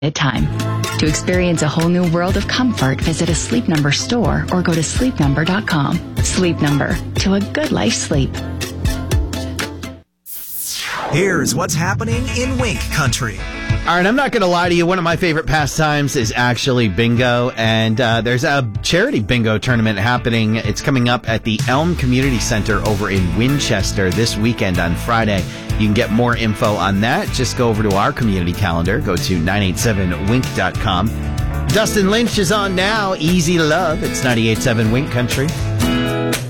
time. To experience a whole new world of comfort, visit a Sleep Number store or go to sleepnumber.com. Sleep Number, to a good life sleep. Here's what's happening in Wink Country. All right, I'm not going to lie to you. One of my favorite pastimes is actually bingo, and there's a charity bingo tournament happening. It's coming up at the Elm Community Center over in Winchester this weekend on Friday. You can get more info on that. Just go over to our community calendar. Go to 987wink.com. Dustin Lynch is on now. Easy Love. It's 98.7 Wink Country.